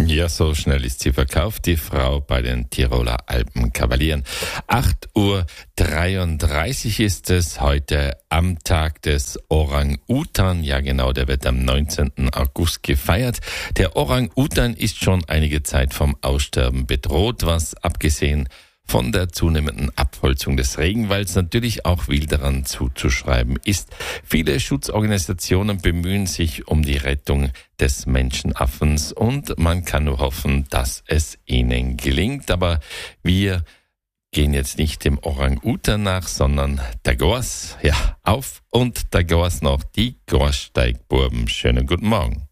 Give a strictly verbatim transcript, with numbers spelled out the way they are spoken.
Ja, so schnell ist sie verkauft, die Frau bei den Tiroler Alpenkavalieren. acht Uhr dreiunddreißig ist es heute am Tag des Orang-Utan. Ja genau, der wird am neunzehnten August gefeiert. Der Orang-Utan ist schon einige Zeit vom Aussterben bedroht, was abgesehen von der zunehmenden Abholzung des Regenwalds natürlich auch Wilderern zuzuschreiben ist. Viele Schutzorganisationen bemühen sich um die Rettung des Menschenaffens und man kann nur hoffen, dass es ihnen gelingt. Aber wir gehen jetzt nicht dem Orang-Utan nach, sondern der Goas. Ja, auf und der Goas noch, die Goassteigburben. Schönen guten Morgen.